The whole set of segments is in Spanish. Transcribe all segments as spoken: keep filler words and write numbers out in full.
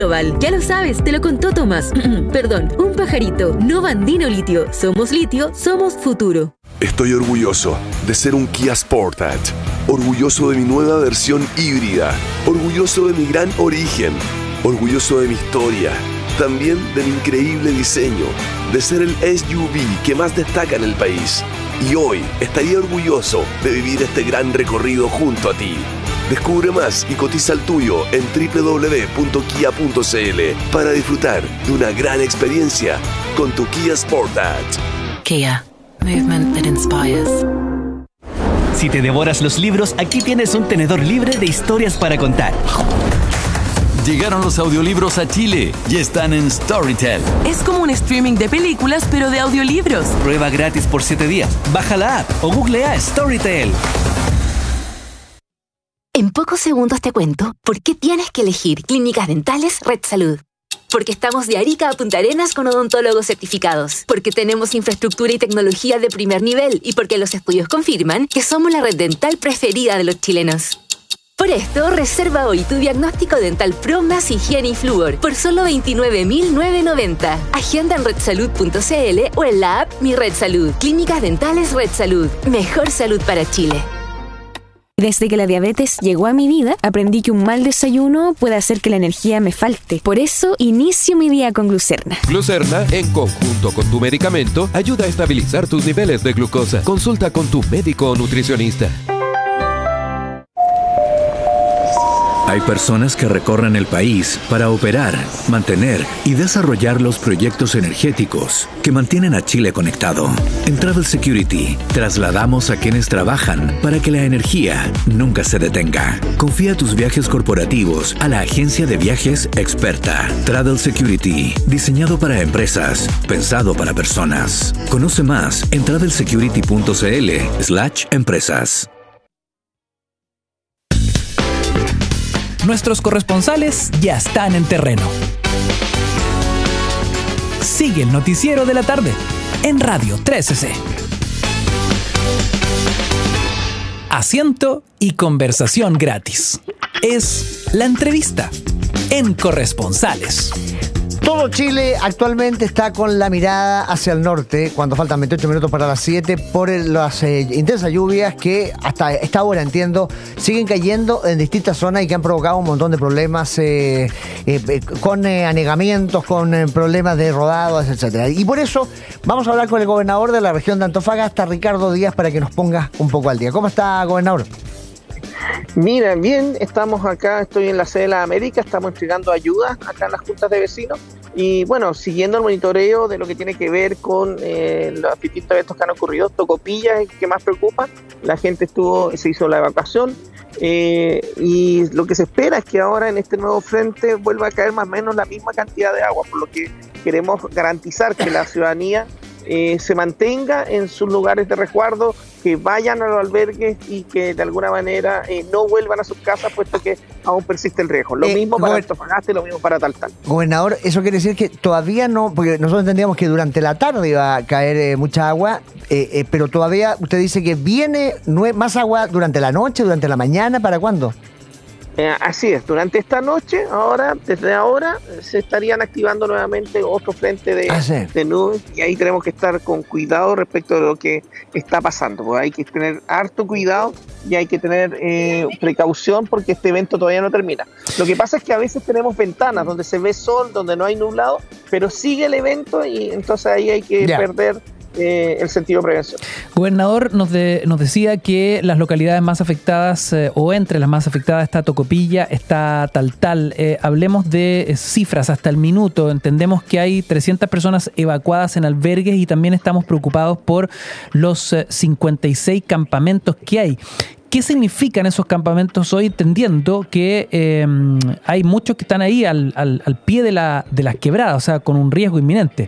Global. Ya lo sabes, te lo contó Tomás. Perdón, un pajarito. No Andino Litio. Somos litio, somos futuro. Estoy orgulloso de ser un Kia Sportage. Orgulloso de mi nueva versión híbrida. Orgulloso de mi gran origen. Orgulloso de mi historia. También del increíble diseño. De ser el S U V que más destaca en el país. Y hoy estaría orgulloso de vivir este gran recorrido junto a ti. Descubre más y cotiza el tuyo en doble u doble u doble u punto kia punto c l para disfrutar de una gran experiencia con tu Kia Sportage. Kia. Movement that inspires. Si te devoras los libros, aquí tienes un tenedor libre de historias para contar. Llegaron los audiolibros a Chile y están en Storytel. Es como un streaming de películas, pero de audiolibros. Prueba gratis por siete días. Baja la app o googlea Storytel. En pocos segundos te cuento por qué tienes que elegir Clínicas Dentales Red Salud. Porque estamos de Arica a Punta Arenas con odontólogos certificados. Porque tenemos infraestructura y tecnología de primer nivel. Y porque los estudios confirman que somos la red dental preferida de los chilenos. Por esto, reserva hoy tu diagnóstico dental Pro más higiene y flúor por solo veintinueve mil novecientos noventa. Agenda en red salud punto c l o en la app Mi Red Salud. Clínicas Dentales Red Salud. Mejor salud para Chile. Desde que la diabetes llegó a mi vida, aprendí que un mal desayuno puede hacer que la energía me falte. Por eso, inicio mi día con Glucerna. Glucerna, en conjunto con tu medicamento, ayuda a estabilizar tus niveles de glucosa. Consulta con tu médico o nutricionista. Hay personas que recorren el país para operar, mantener y desarrollar los proyectos energéticos que mantienen a Chile conectado. En Travel Security, trasladamos a quienes trabajan para que la energía nunca se detenga. Confía tus viajes corporativos a la agencia de viajes experta. Travel Security, diseñado para empresas, pensado para personas. Conoce más en travel security punto c l slash empresas. Nuestros corresponsales ya están en terreno. Sigue el noticiero de la tarde en Radio trece C. Asiento y conversación gratis. Es la entrevista en Corresponsales. Todo Chile actualmente está con la mirada hacia el norte cuando faltan veintiocho minutos para las siete por el, las eh, intensas lluvias que hasta esta hora, entiendo, siguen cayendo en distintas zonas y que han provocado un montón de problemas eh, eh, con eh, anegamientos, con eh, problemas de rodados, etcétera. Y por eso vamos a hablar con el gobernador de la región de Antofagasta, Ricardo Díaz, para que nos ponga un poco al día. ¿Cómo está, gobernador? Mira, bien, estamos acá, estoy en la sede de la América, estamos entregando ayuda acá en las juntas de vecinos y bueno, siguiendo el monitoreo de lo que tiene que ver con eh, los distintos eventos que han ocurrido. Tocopilla es el que más preocupa, la gente estuvo, se hizo la evacuación eh, y lo que se espera es que ahora en este nuevo frente vuelva a caer más o menos la misma cantidad de agua, por lo que queremos garantizar que la ciudadanía Eh, se mantenga en sus lugares de resguardo, que vayan a los albergues y que de alguna manera eh, no vuelvan a sus casas, puesto que aún persiste el riesgo. Lo eh, mismo para Antofagasta y lo mismo para Taltal. Gobernador, eso quiere decir que todavía no, porque nosotros entendíamos que durante la tarde iba a caer eh, mucha agua, eh, eh, pero todavía usted dice que viene más agua durante la noche, durante la mañana, ¿para cuándo? Eh, así es, durante esta noche, ahora, desde ahora, se estarían activando nuevamente otro frente de, ah, sí. de nubes, y ahí tenemos que estar con cuidado respecto de lo que está pasando, porque hay que tener harto cuidado y hay que tener eh, precaución porque este evento todavía no termina. Lo que pasa es que a veces tenemos ventanas donde se ve sol, donde no hay nublado, pero sigue el evento y entonces ahí hay que yeah. perder Eh, el sentido de prevención. Gobernador, nos, de, nos decía que las localidades más afectadas eh, o entre las más afectadas está Tocopilla, está Taltal. Eh, hablemos de eh, cifras hasta el minuto. Entendemos que hay trescientas personas evacuadas en albergues y también estamos preocupados por los eh, cincuenta y seis campamentos que hay. ¿Qué significan esos campamentos hoy, entendiendo que eh, hay muchos que están ahí al, al, al pie de la, de las quebradas, o sea, con un riesgo inminente?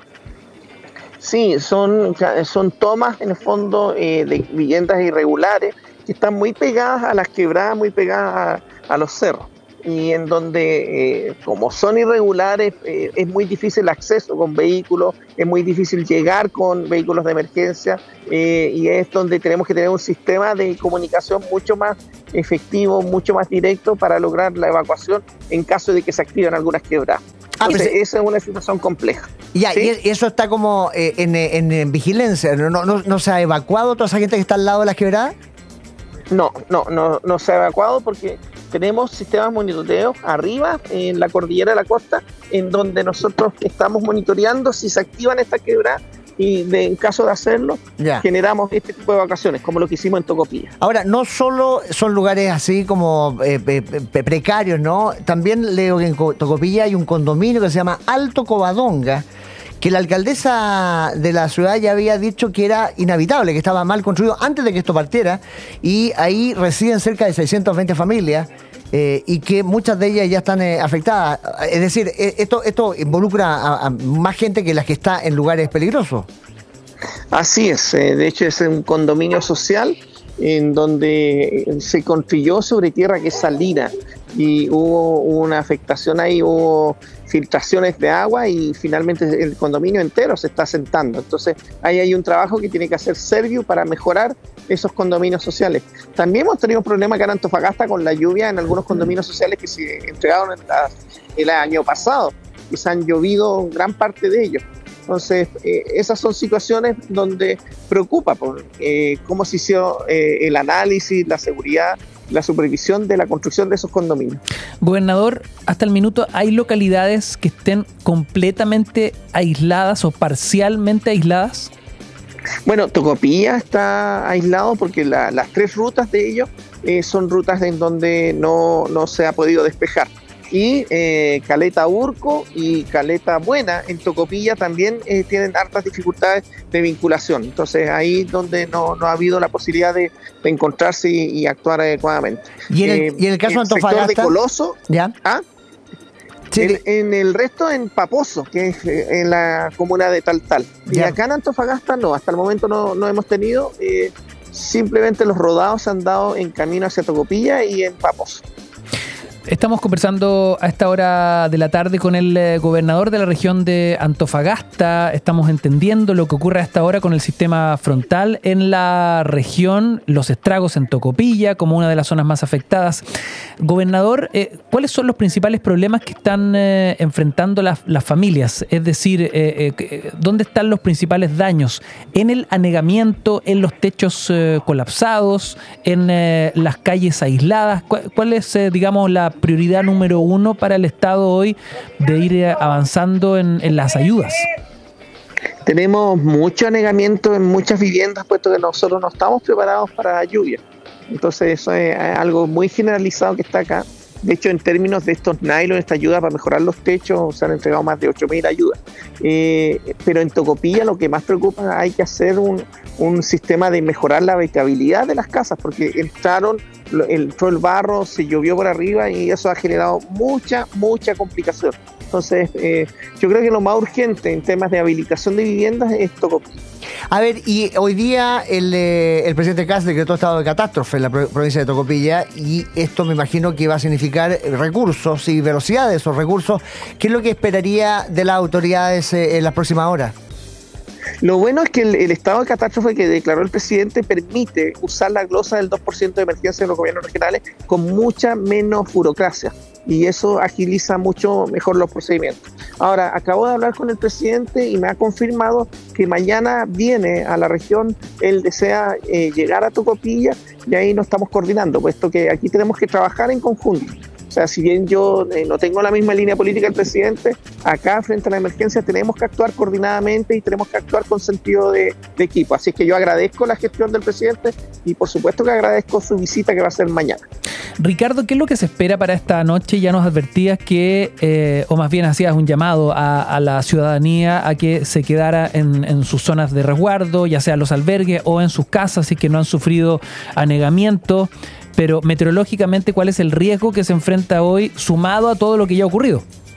Sí, son, son tomas en el fondo eh, de viviendas irregulares que están muy pegadas a las quebradas, muy pegadas a, a los cerros. y en donde, eh, como son irregulares, eh, es muy difícil el acceso con vehículos, es muy difícil llegar con vehículos de emergencia, eh, y es donde tenemos que tener un sistema de comunicación mucho más efectivo, mucho más directo para lograr la evacuación en caso de que se activen algunas quebradas. Ah, Entonces, pero, esa es una situación compleja. Ya, ¿Sí? y eso está como eh, en, en, en vigilancia, ¿no, no, no se ha evacuado toda esa gente que está al lado de las quebradas? No, no, no, no se ha evacuado porque tenemos sistemas de monitoreo arriba en la cordillera de la costa, en donde nosotros estamos monitoreando si se activan estas quebradas y de, en caso de hacerlo, ya. generamos este tipo de evacuaciones, como lo que hicimos en Tocopilla. Ahora, no solo son lugares así como eh, eh, precarios, ¿no? También leo que en Tocopilla hay un condominio que se llama Alto Covadonga, que la alcaldesa de la ciudad ya había dicho que era inhabitable, que estaba mal construido antes de que esto partiera, y ahí residen cerca de seiscientas veinte familias, eh, y que muchas de ellas ya están eh, afectadas. Es decir, esto, esto involucra a, a más gente que las que está en lugares peligrosos. Así es, eh, de hecho es un condominio social en donde se construyó sobre tierra que es salina, y hubo una afectación ahí, hubo filtraciones de agua y finalmente el condominio entero se está asentando. Entonces ahí hay un trabajo que tiene que hacer Serviu para mejorar esos condominios sociales. También hemos tenido problemas acá en Antofagasta con la lluvia en algunos condominios sociales que se entregaron en la, el año pasado, que se han llovido gran parte de ellos. Entonces, eh, esas son situaciones donde preocupa por eh, cómo se hizo eh, el análisis, la seguridad, la supervisión de la construcción de esos condominios. Gobernador, hasta el minuto, ¿hay localidades que estén completamente aisladas o parcialmente aisladas? Bueno, Tocopilla está aislado porque la, las tres rutas de ellos eh, son rutas en donde no, no se ha podido despejar. Y eh, Caleta Urco y Caleta Buena en Tocopilla también eh, tienen hartas dificultades de vinculación. Entonces ahí donde no, no ha habido la posibilidad de, de encontrarse y, y actuar adecuadamente. ¿Y en el, eh, y en el caso de Antofagasta? El sector de Coloso, ¿ya? ¿ah? Sí. En, en el resto en Paposo, que es en la comuna de Taltal. Y ya. Acá en Antofagasta no, hasta el momento no, no hemos tenido, eh, simplemente los rodados se han dado en camino hacia Tocopilla y en Paposo. Estamos conversando a esta hora de la tarde con el eh, gobernador de la región de Antofagasta. Estamos entendiendo lo que ocurre a esta hora con el sistema frontal en la región, los estragos en Tocopilla como una de las zonas más afectadas. Gobernador, eh, ¿cuáles son los principales problemas que están eh, enfrentando las, las familias? Es decir, eh, eh, ¿dónde están los principales daños? ¿En el anegamiento, en los techos eh, colapsados, en eh, las calles aisladas? ¿Cuál, cuál es, eh, digamos, la prioridad número uno para el Estado hoy de ir avanzando en, en las ayudas? Tenemos mucho anegamiento en muchas viviendas, puesto que nosotros no estamos preparados para la lluvia. Entonces eso es algo muy generalizado que está acá. De hecho, en términos de estos nylon, esta ayuda para mejorar los techos, se han entregado más de ocho mil ayudas. Eh, pero en Tocopilla lo que más preocupa, hay que hacer un, un sistema de mejorar la habitabilidad de las casas, porque entraron, entró el barro, se llovió por arriba y eso ha generado mucha, mucha complicación. Entonces, eh, yo creo que lo más urgente en temas de habilitación de viviendas es Tocopilla. A ver, y hoy día el, eh, el presidente Kast decretó estado de catástrofe en la pro- provincia de Tocopilla, y esto me imagino que va a significar recursos y velocidad de esos recursos. ¿Qué es lo que esperaría de las autoridades eh, en las próximas horas? Lo bueno es que el, el estado de catástrofe que declaró el presidente permite usar la glosa del dos por ciento de emergencia en los gobiernos regionales con mucha menos burocracia, y eso agiliza mucho mejor los procedimientos. Ahora, acabo de hablar con el presidente y me ha confirmado que mañana viene a la región. Él desea eh, llegar a Tocopilla y ahí nos estamos coordinando, puesto que aquí tenemos que trabajar en conjunto. O sea, si bien yo eh, no tengo la misma línea política del presidente, acá frente a la emergencia tenemos que actuar coordinadamente y tenemos que actuar con sentido de, de equipo. Así es que yo agradezco la gestión del presidente y por supuesto que agradezco su visita que va a ser mañana. Ricardo, ¿qué es lo que se espera para esta noche? Ya nos advertías que, eh, o más bien hacías un llamado a, a la ciudadanía a que se quedara en, en sus zonas de resguardo, ya sea los albergues o en sus casas, y que no han sufrido anegamiento. Pero meteorológicamente, ¿cuál es el riesgo que se enfrenta hoy sumado a todo lo que ya ha ocurrido?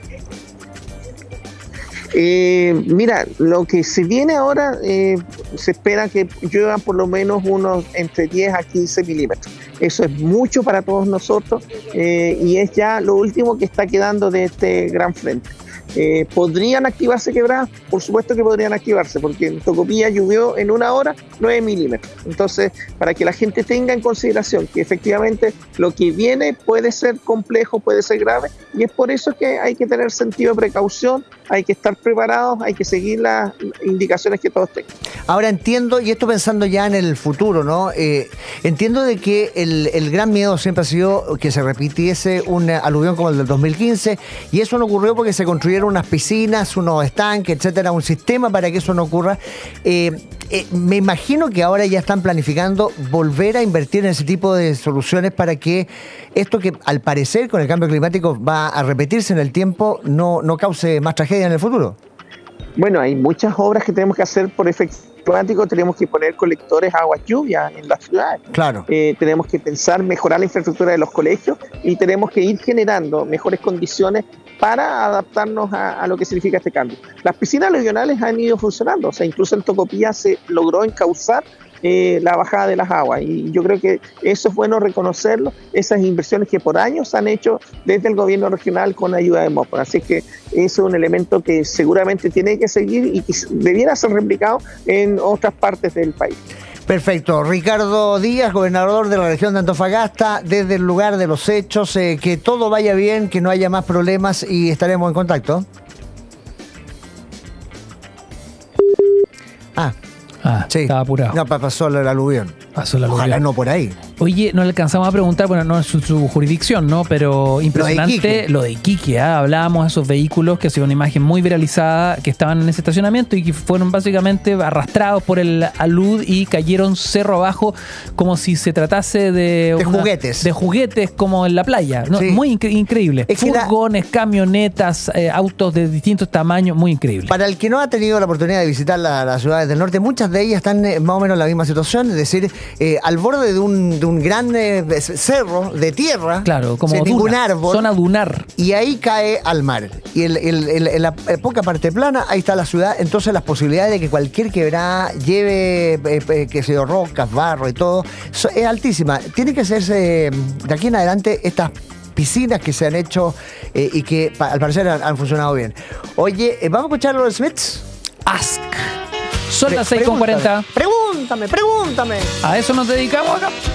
Eh, mira, lo que se viene ahora, eh, se espera que lluevan por lo menos unos entre diez a quince milímetros. Eso es mucho para todos nosotros eh, y es ya lo último que está quedando de este gran frente. Eh, ¿Podrían activarse quebradas? Por supuesto que podrían activarse, porque en Tocopilla llovió en una hora nueve milímetros. Entonces, para que la gente tenga en consideración que efectivamente lo que viene puede ser complejo, puede ser grave, y es por eso que hay que tener sentido de precaución, hay que estar preparados, hay que seguir las indicaciones que todos tengan. Ahora entiendo, y esto pensando ya en el futuro, ¿no? Eh, entiendo de que el, el gran miedo siempre ha sido que se repitiese un aluvión como el del dos mil quince, y eso no ocurrió porque se construyeron unas piscinas, unos estanques, etcétera, un sistema para que eso no ocurra. Eh, eh, me imagino que ahora ya están planificando volver a invertir en ese tipo de soluciones para que esto que al parecer con el cambio climático va a repetirse en el tiempo no, no cause más tragedia en el futuro. Bueno, hay muchas obras que tenemos que hacer por efecto climático, tenemos que poner colectores agua lluvia en las ciudades. Claro. Eh, tenemos que pensar mejorar la infraestructura de los colegios y tenemos que ir generando mejores condiciones para adaptarnos a, a lo que significa este cambio. Las piscinas aluvionales han ido funcionando, o sea, incluso en Tocopilla se logró encauzar eh, la bajada de las aguas, y yo creo que eso es bueno reconocerlo, esas inversiones que por años se han hecho desde el gobierno regional con ayuda de MOPOR. Así que eso es un elemento que seguramente tiene que seguir y que debiera ser replicado en otras partes del país. Perfecto. Ricardo Díaz, gobernador de la región de Antofagasta, desde el lugar de los hechos, eh, que todo vaya bien, que no haya más problemas y estaremos en contacto. Ah, ah sí. Estaba apurado. No, pasó el aluvión. Pasó el aluvión. Ojalá no por ahí. Oye, no le alcanzamos a preguntar, bueno, no es su, su jurisdicción, ¿no? Pero impresionante lo de Iquique, ¿eh? Hablábamos de esos vehículos que ha sido una imagen muy viralizada, que estaban en ese estacionamiento y que fueron básicamente arrastrados por el alud y cayeron cerro abajo como si se tratase de... De una, juguetes. De juguetes como en la playa, ¿no? Sí. Muy incre- increíble. Es Furgones, la... camionetas, eh, autos de distintos tamaños, muy increíble. Para el que no ha tenido la oportunidad de visitar la, las ciudades del norte, muchas de ellas están eh, más o menos en la misma situación, es decir, eh, al borde de un... De un gran eh, cerro de tierra, claro, como sin duna, ningún árbol, zona dunar, y ahí cae al mar, y el, el, el, en la poca parte plana ahí está la ciudad. Entonces las posibilidades de que cualquier quebrada lleve eh, eh, que sea rocas, barro y todo so, es altísima. Tiene que hacerse de aquí en adelante estas piscinas que se han hecho eh, y que pa, al parecer han, han funcionado bien. Oye, eh, vamos a escuchar a los Smiths. Ask. Son las seis con cuarenta. Pregúntame, pregúntame. A eso nos dedicamos acá.